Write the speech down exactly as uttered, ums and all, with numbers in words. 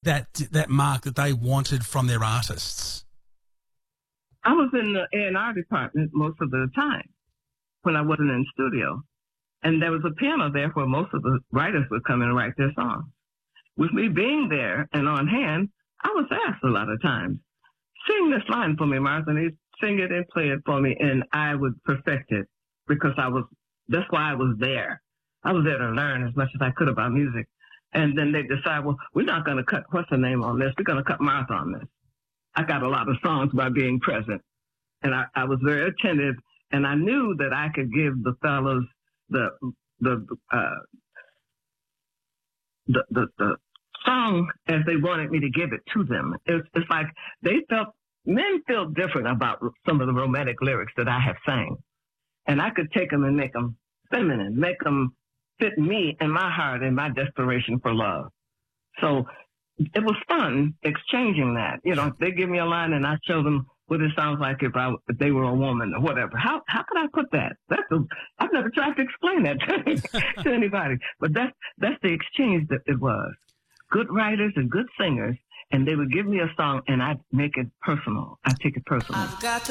that that mark that they wanted from their artists? I was in the A and R department most of the time when I wasn't in studio. And there was a piano there where most of the writers would come and write their songs. With me being there and on hand, I was asked a lot of times, sing this line for me, Martha, and he'd sing it and play it for me, and I would perfect it because I was, that's why I was there. I was there to learn as much as I could about music. And then they decide, well, we're not going to cut what's her name on this. We're going to cut Martha on this. I got a lot of songs by being present, and I, I was very attentive, and I knew that I could give the fellows the the uh, the, the the song as they wanted me to give it to them. It's, it's like they felt, men feel different about some of the romantic lyrics that I have sang, and I could take them and make them feminine, make them fit me and my heart and my desperation for love. So it was fun exchanging that. You know, they give me a line and I show them what it sounds like if I if they were a woman or whatever. How how could I put that? That's a, I've never tried to explain that to, to anybody. But that's that's the exchange that it was. Good writers and good singers, and they would give me a song and I'd make it personal. I'd take it personal. I've got